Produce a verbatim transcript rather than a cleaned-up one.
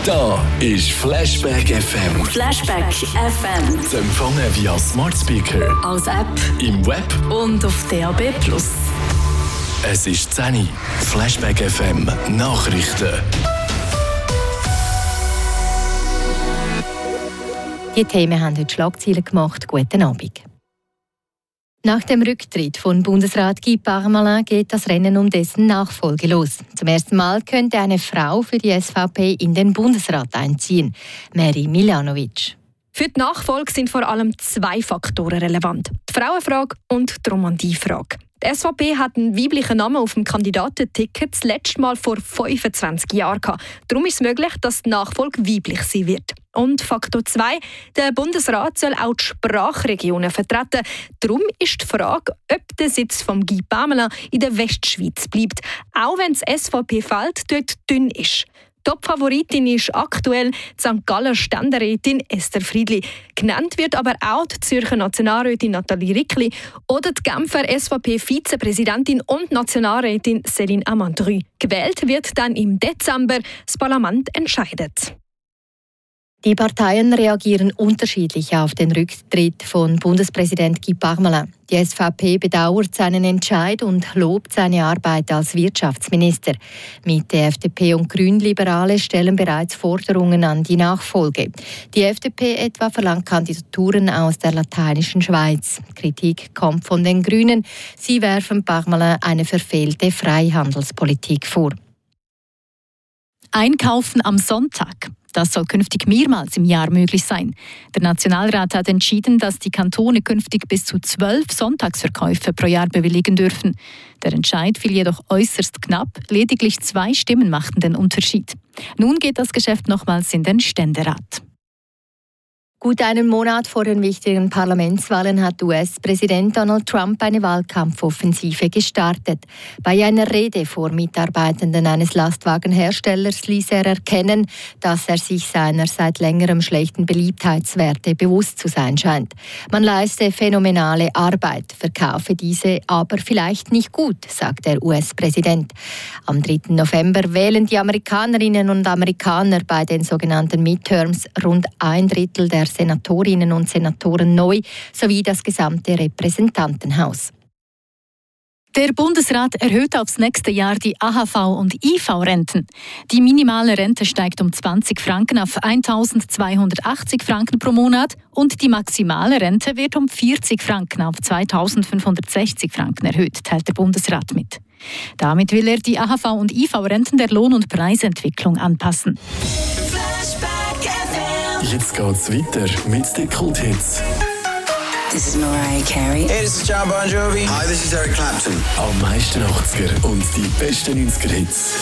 Da ist Flashback F M. Flashback F M. Zu empfangen via Smart Speaker, als App im Web und auf D A B plus. Es ist zehn Uhr. Flashback F M Nachrichten. Die Themen haben heute Schlagzeilen gemacht. Guten Abend. Nach dem Rücktritt von Bundesrat Guy Parmelin geht das Rennen um dessen Nachfolge los. Zum ersten Mal könnte eine Frau für die S V P in den Bundesrat einziehen. Mary Milanovic. Für die Nachfolge sind vor allem zwei Faktoren relevant: die Frauenfrage und die Romandiefrage. Die S V P hat einen weiblichen Namen auf dem Kandidatenticket das letzte Mal vor fünfundzwanzig Jahren gehabt. Darum ist es möglich, dass die Nachfolge weiblich sein wird. Und Faktor zwei: Der Bundesrat soll auch die Sprachregionen vertreten. Darum ist die Frage, ob der Sitz von Guy Parmelin in der Westschweiz bleibt, auch wenn das S V P-Feld dort dünn ist. Top-Favoritin ist aktuell die Sankt Galler Ständerätin Esther Friedli. Genannt wird aber auch die Zürcher Nationalrätin Nathalie Rickli oder die Genfer S V P-Vizepräsidentin und Nationalrätin Céline Amandry. Gewählt wird dann im Dezember. Das Parlament entscheidet. Die Parteien reagieren unterschiedlich auf den Rücktritt von Bundespräsident Guy Parmelin. Die S V P bedauert seinen Entscheid und lobt seine Arbeit als Wirtschaftsminister. Mitte, F D P und Grünliberale stellen bereits Forderungen an die Nachfolge. Die F D P etwa verlangt Kandidaturen aus der lateinischen Schweiz. Kritik kommt von den Grünen. Sie werfen Parmelin eine verfehlte Freihandelspolitik vor. Einkaufen am Sonntag. Das soll künftig mehrmals im Jahr möglich sein. Der Nationalrat hat entschieden, dass die Kantone künftig bis zu zwölf Sonntagsverkäufe pro Jahr bewilligen dürfen. Der Entscheid fiel jedoch äußerst knapp. Lediglich zwei Stimmen machten den Unterschied. Nun geht das Geschäft nochmals in den Ständerat. Gut einen Monat vor den wichtigen Parlamentswahlen hat U S-Präsident Donald Trump eine Wahlkampfoffensive gestartet. Bei einer Rede vor Mitarbeitenden eines Lastwagenherstellers ließ er erkennen, dass er sich seiner seit längerem schlechten Beliebtheitswerte bewusst zu sein scheint. Man leiste phänomenale Arbeit, verkaufe diese aber vielleicht nicht gut, sagt der U S-Präsident. Am dritten November wählen die Amerikanerinnen und Amerikaner bei den sogenannten Midterms rund ein Drittel der Senatorinnen und Senatoren neu, sowie das gesamte Repräsentantenhaus. Der Bundesrat erhöht aufs nächste Jahr die A H V- und I V-Renten. Die minimale Rente steigt um zwanzig Franken auf eintausendzweihundertachtzig Franken pro Monat und die maximale Rente wird um vierzig Franken auf zweitausendfünfhundertsechzig Franken erhöht, teilt der Bundesrat mit. Damit will er die A H V- und I V-Renten der Lohn- und Preisentwicklung anpassen. Jetzt geht's weiter mit den Kulthits. This is Mariah Carey. Hey, this is John Bon Jovi. Hi, this is Eric Clapton. Am meisten achtziger und die besten neunziger Hits.